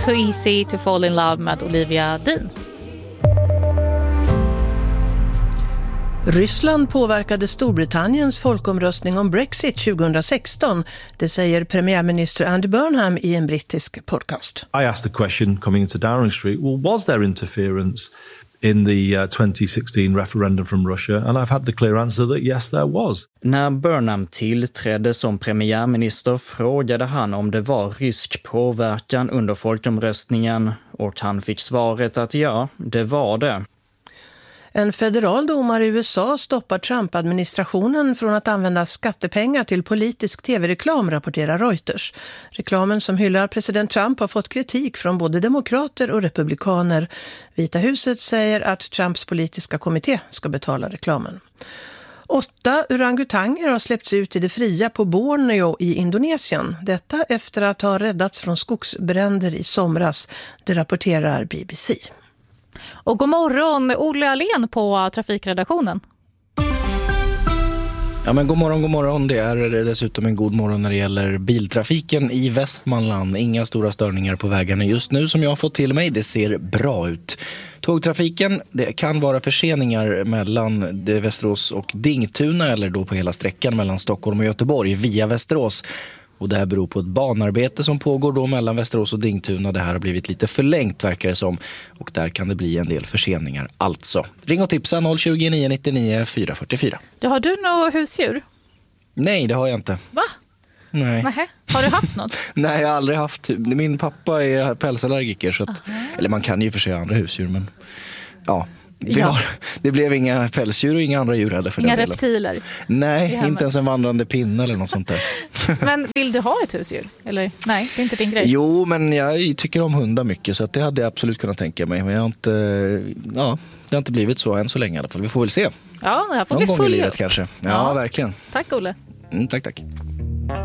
So Easy to Fall in Love med Olivia Dean. Ryssland påverkade Storbritanniens folkomröstning om Brexit 2016. Det säger premiärminister Andy Burnham i en brittisk podcast. I asked the question coming into Downing Street, well, was there interference in the 2016 referendum from Russia? And I've had the clear answer that yes, there was. När Burnham tillträdde som premiärminister frågade han om det var rysk påverkan under folkomröstningen och han fick svaret att ja, det var det. En federal domare i USA stoppar Trump-administrationen från att använda skattepengar till politisk tv-reklam, rapporterar Reuters. Reklamen som hyllar president Trump har fått kritik från både demokrater och republikaner. Vita huset säger att Trumps politiska kommitté ska betala reklamen. 8 orangutanger har släppts ut i det fria på Borneo i Indonesien. Detta efter att ha räddats från skogsbränder i somras, det rapporterar BBC. Och god morgon, Olle Alén på trafikredaktionen. Ja, men god morgon. Det är dessutom en god morgon när det gäller biltrafiken i Västmanland. Inga stora störningar på vägarna just nu som jag har fått till mig. Det ser bra ut. Tågtrafiken, det kan vara förseningar mellan Västerås och Dingtuna eller då på hela sträckan mellan Stockholm och Göteborg via Västerås. Och det här beror på ett banarbete som pågår då mellan Västerås och Dingtuna. Det här har blivit lite förlängt verkar det som. Och där kan det bli en del förseningar alltså. Ring och tipsa 020 999 444. Har du något husdjur? Nej, det har jag inte. Va? Nej. Nähä. Har du haft något? Nej, jag har aldrig haft. Min pappa är pälsallergiker. Så att, eller man kan ju för sig andra husdjur, men ja. Det blev inga pälsdjur och inga andra djur heller för inga den delen. Reptiler? Nej, inte ens en vandrande pinne eller något sånt där. Men vill du ha ett husdjur? Eller nej, det är inte din grej. Jo, men jag tycker om hundar mycket så att det hade jag absolut kunnat tänka mig. Men det har inte blivit så än så länge i alla fall. Vi får väl se. Ja, det här får någon vi gång i följa livet upp. kanske. Ja, verkligen. Tack Olle. Tack.